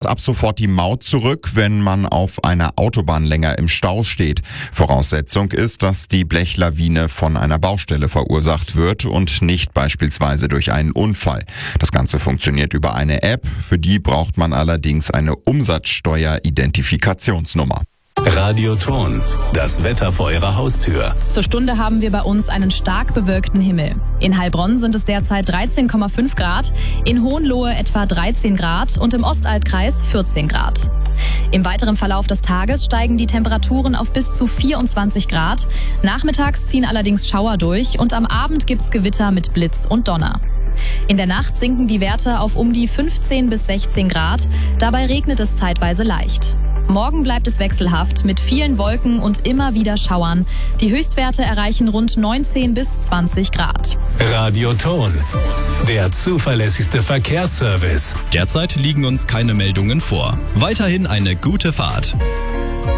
ab sofort die Maut zurück, wenn man auf einer Autobahn länger im Stau steht. Voraussetzung ist, dass die Blechlawine von einer Baustelle verursacht wird und nicht beispielsweise durch einen Unfall. Das Ganze funktioniert über eine App, für die braucht man allerdings eine Umsatzsteuer-Identifikationsnummer. Radioton, das Wetter vor Ihrer Haustür. Zur Stunde haben wir bei uns einen stark bewölkten Himmel. In Heilbronn sind es derzeit 13,5 Grad, in Hohenlohe etwa 13 Grad und im Ostalbkreis 14 Grad. Im weiteren Verlauf des Tages steigen die Temperaturen auf bis zu 24 Grad. Nachmittags ziehen allerdings Schauer durch und am Abend gibt's Gewitter mit Blitz und Donner. In der Nacht sinken die Werte auf um die 15 bis 16 Grad. Dabei regnet es zeitweise leicht. Morgen bleibt es wechselhaft mit vielen Wolken und immer wieder Schauern. Die Höchstwerte erreichen rund 19 bis 20 Grad. Radioton, der zuverlässigste Verkehrsservice. Derzeit liegen uns keine Meldungen vor. Weiterhin eine gute Fahrt.